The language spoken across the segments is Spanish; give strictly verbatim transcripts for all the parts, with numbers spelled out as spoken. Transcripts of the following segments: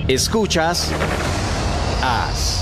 Escuchas As.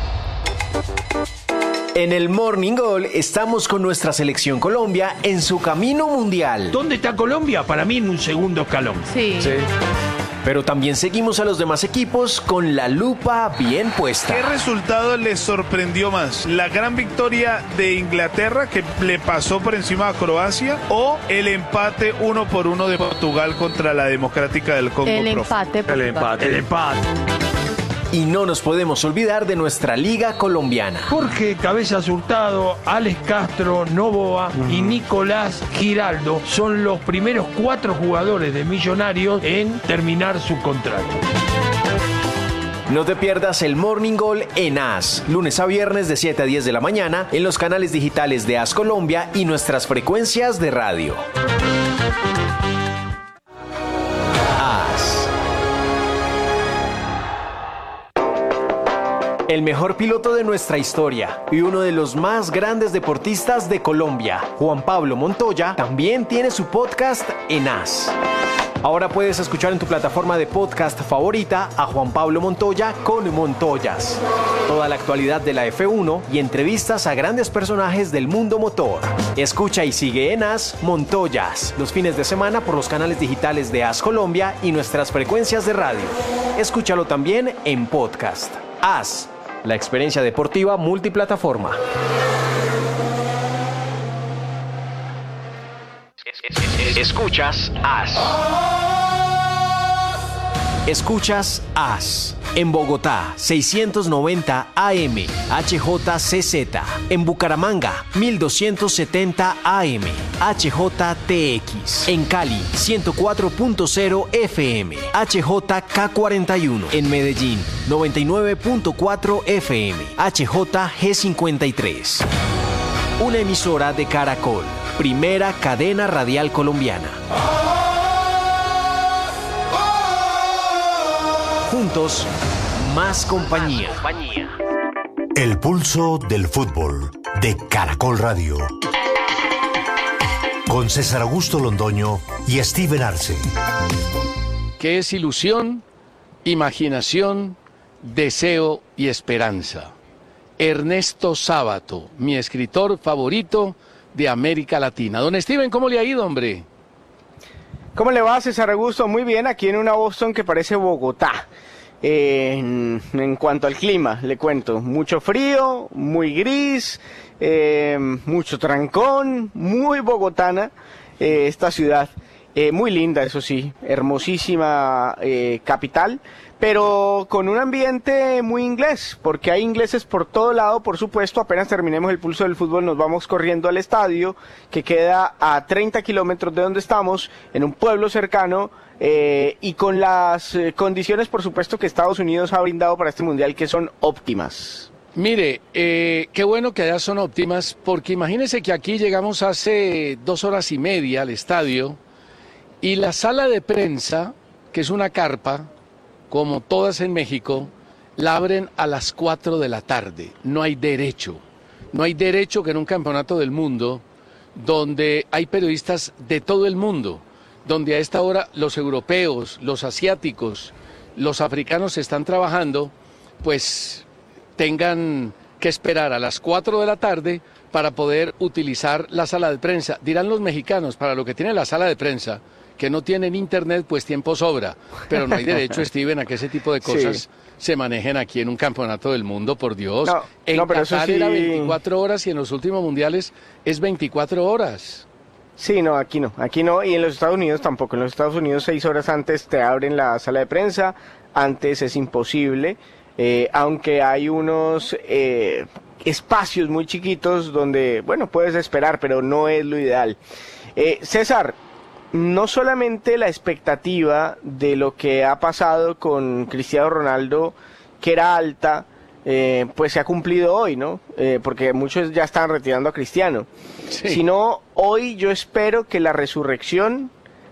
En el Morning Goal estamos con nuestra selección Colombia en su camino mundial. ¿Dónde está Colombia? Para mí en un segundo escalón. Sí. Sí. Pero también seguimos a los demás equipos con la lupa bien puesta. ¿Qué resultado les sorprendió más? ¿La gran victoria de Inglaterra que le pasó por encima a Croacia o el empate uno por uno de Portugal contra la Democrática del Congo? El profe? empate. El Portugal. empate. El empate. Y no nos podemos olvidar de nuestra liga colombiana. Jorge Cabezas Hurtado, Alex Castro, Novoa y Nicolás Giraldo son los primeros cuatro jugadores de Millonarios en terminar su contrato. No te pierdas el Morning Goal en As, lunes a viernes de siete a diez de la mañana en los canales digitales de As Colombia y nuestras frecuencias de radio. As. El mejor piloto de nuestra historia y uno de los más grandes deportistas de Colombia, Juan Pablo Montoya, también tiene su podcast en As. Ahora puedes escuchar en tu plataforma de podcast favorita a Juan Pablo Montoya con Montoyas. Toda la actualidad de la F uno y entrevistas a grandes personajes del mundo motor. Escucha y sigue en As Montoyas los fines de semana por los canales digitales de As Colombia y nuestras frecuencias de radio. Escúchalo también en podcast. As, la experiencia deportiva multiplataforma. Escuchas As. Escuchas As. En Bogotá, seiscientos noventa A M, H J C Z. En Bucaramanga, mil doscientos setenta A M, H J T X. En Cali, ciento cuatro punto cero F M, H J K cuarenta y uno. En Medellín, noventa y nueve punto cuatro F M, H J G cincuenta y tres. Una emisora de Caracol, primera cadena radial colombiana. Juntos, más compañía. El pulso del fútbol de Caracol Radio. Con César Augusto Londoño y Steven Arce. ¿Qué es ilusión, imaginación, deseo y esperanza? Ernesto Sábato, mi escritor favorito de América Latina. Don Steven, ¿cómo le ha ido, hombre? ¿Cómo le va, César Augusto? Muy bien, aquí en una Boston que parece Bogotá. Eh, en, en cuanto al clima, le cuento, mucho frío, muy gris, eh, mucho trancón, muy bogotana eh, esta ciudad. Eh, muy linda, eso sí, hermosísima eh, capital, pero con un ambiente muy inglés, porque hay ingleses por todo lado, por supuesto. Apenas terminemos el pulso del fútbol nos vamos corriendo al estadio, que queda a treinta kilómetros de donde estamos, en un pueblo cercano, eh, y con las eh, condiciones, por supuesto, que Estados Unidos ha brindado para este mundial, que son óptimas. Mire, eh, qué bueno que allá son óptimas, porque imagínese que aquí llegamos hace dos horas y media al estadio, y la sala de prensa, que es una carpa, como todas en México, la abren a las cuatro de la tarde. No hay derecho. No hay derecho que en un campeonato del mundo, donde hay periodistas de todo el mundo, donde a esta hora los europeos, los asiáticos, los africanos están trabajando, pues tengan que esperar a las cuatro de la tarde para poder utilizar la sala de prensa. Dirán los mexicanos, para lo que tiene la sala de prensa, que no tienen internet, pues tiempo sobra, pero no hay derecho, Steven, a que ese tipo de cosas sí se manejen aquí en un campeonato del mundo, por Dios. No, en no, pero Qatar eso sí... era veinticuatro horas y en los últimos mundiales es veinticuatro horas. Sí, no, aquí no, aquí no, y en los Estados Unidos tampoco. En los Estados Unidos seis horas antes te abren la sala de prensa, antes es imposible, eh, aunque hay unos eh, espacios muy chiquitos donde, bueno, puedes esperar, pero no es lo ideal. Eh, César, no solamente la expectativa de lo que ha pasado con Cristiano Ronaldo, que era alta, eh, pues se ha cumplido hoy, ¿no? Eh, porque muchos ya están retirando a Cristiano. Sí. Sino hoy yo espero que la resurrección